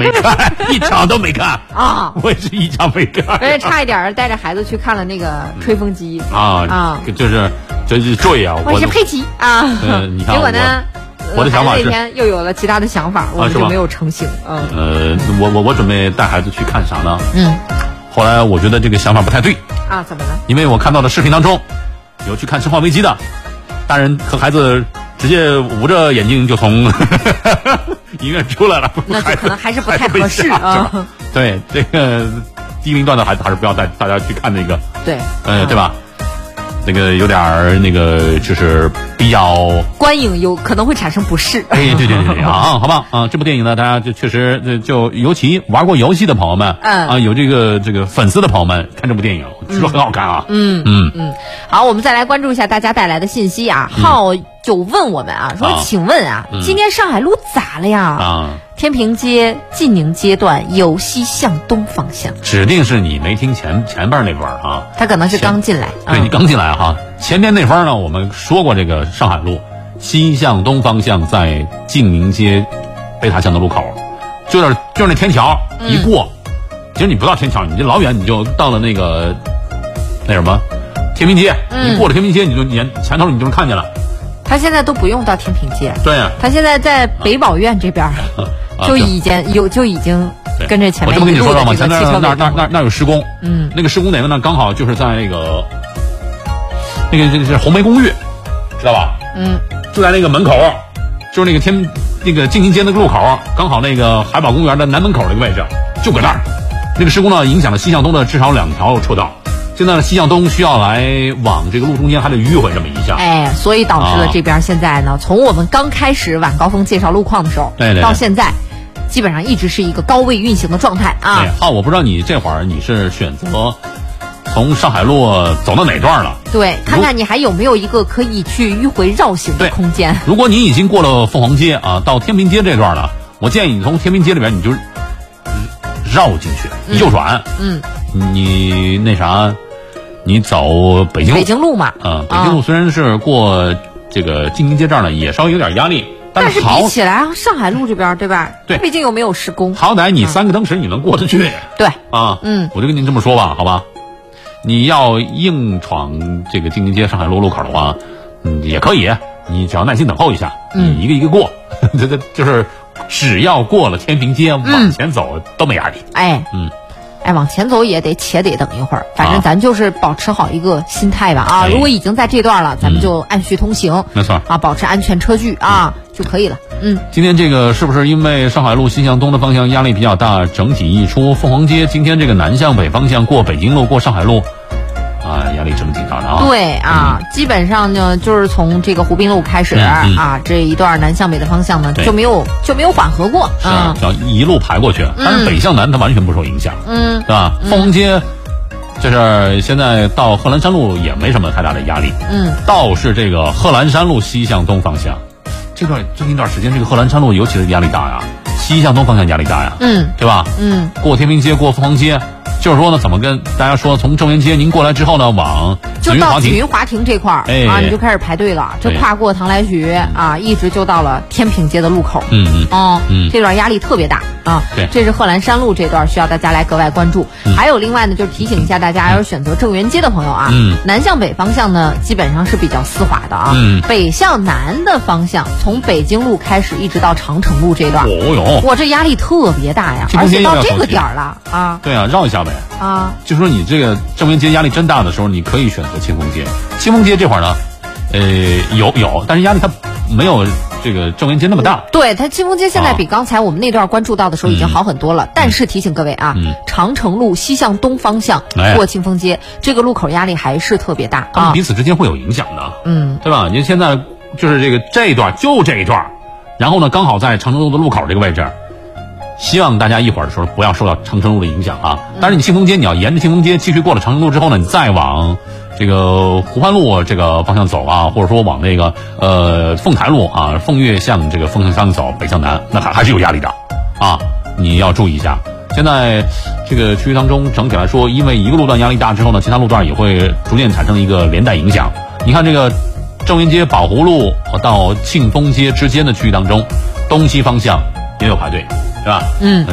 没看，一场都没看啊！ 我也是一场没看， 我也差一点带着孩子去看了那个吹风机就是坠啊！ 我是佩奇啊！ 你看结果呢？ 我的想法是那天又有了其他的想法，我们就没有成型。 我准备带孩子去看啥呢？后来我觉得这个想法不太对啊，怎么了？ 因为我看到的视频当中有去看《生化危机》的大人和孩子直接捂着眼睛就从医院出来了， 那就可能还是不太合适啊。 对，这个低龄段的孩子还是不要带大家去看那个， 对， 对吧？那个有点儿那个就是比较观影有可能会产生不适。 对啊，好吧啊，这部电影呢，大家就确实就尤其玩过游戏的朋友们，有这个粉丝的朋友们看这部电影，据说很好看啊。 好，我们再来关注一下大家带来的信息啊。浩就问我们啊，说请问啊，今天上海路咋了呀？天平街晋宁街段由西向东方向，指定是你没听前边那段啊， 他可能是刚进来。 对，你刚进来哈。前边那番呢，我们说过这个上海路西向东方向在晋宁街北塔巷的路口，就是那天桥一过，其实你不到天桥，你这老远你就到了那什么天平街，你过了天平街，你就前头你就能看见了。 他现在都不用到天平街， 对呀， 他现在在北保院这边。就已经跟着前面。 我这么跟你说说嘛，前那有施工，那个施工哪个呢？刚好就是在那个是红梅公寓，知道吧？就在那个门口，就是那个晋宁街那个路口，刚好那个海宝公园的南门口那个位置，就搁那儿。那个施工呢，影响了西向东的至少2条车道。现在呢，西向东需要来往这个路中间还得迂回这么一下， 所以导致了这边现在呢，从我们刚开始晚高峰介绍路况的时候，到现在。基本上一直是一个高位运行的状态啊！ 我不知道你这会儿你是选择从上海路走到哪段了？ 对，看看你还有没有一个可以去迂回绕行的空间。 如果你已经过了凤凰街啊，到天平街这段了，我建议你从天平街里边你就绕进去，右转。你那啥，你走北京路嘛。 北京路虽然是过这个晋宁街这儿呢，也稍微有点压力。 但是比起来上海路这边，对吧？ 对， 毕竟又没有施工， 好歹你3个灯时你能过得去。 对啊，我就跟您这么说吧，好吧？你要硬闯这个晋宁街上海路路口的话，也可以，你只要耐心等候一下，你一个一个过，就是只要过了天平街往前走都没压力。 往前走也得等一会儿，反正咱就是保持好一个心态吧啊！如果已经在这段了，咱们就按序通行， 没错啊，保持安全车距啊就可以了。 今天这个是不是因为上海路西向东的方向压力比较大，整体一出凤凰街，今天这个南向北方向过北京路过上海路压力这么紧张的啊？ 对啊，基本上呢就是从这个湖滨路开始这一段南向北的方向呢就没有缓和过， 要一路排过去。但是北向南它完全不受影响，对吧？凤凰街就是现在到贺兰山路也没什么太大的压力，倒是这个贺兰山路西向东方向，最近一段时间这个贺兰山路尤其是压力大呀，西向东方向压力大呀，对吧？过天平街过凤凰街。就是说呢，怎么跟大家说？从正源街您过来之后呢，往就到紫云华庭这块儿你就开始排队了。这跨过唐来徐一直就到了天平街的路口。这段压力特别大啊。 对， 这是贺兰山路这段需要大家来格外关注。还有另外呢，就是提醒一下大家，要是选择正源街的朋友啊，南向北方向呢，基本上是比较丝滑的啊。北向南的方向，从北京路开始一直到长城路这段，哇，这压力特别大呀！而且到这个点儿了啊。 对啊，绕一下呗。就说你这个正源街压力真大的时候，你可以选择清风街。清风街这会儿呢，有，但是压力它没有这个正源街那么大。 对，它清风街现在比刚才我们那段关注到的时候已经好很多了。但是提醒各位啊，长城路西向东方向过清风街这个路口压力还是特别大， 他们彼此之间会有影响的，对吧？您现在就是这一段，然后呢，刚好在长城路的路口这个位置。希望大家一会儿的时候不要受到长城路的影响啊！但是你清风街，你要沿着清风街继续过了长城路之后呢，你再往这个湖畔路这个方向走啊，或者说往那个凤台路啊，凤跃向这个凤向走，北向南，那还是有压力的啊！你要注意一下。现在这个区域当中，整体来说，因为一个路段压力大之后呢，其他路段也会逐渐产生一个连带影响。你看这个正源街宝湖路到庆丰街之间的区域当中，东西方向也有排队。是吧？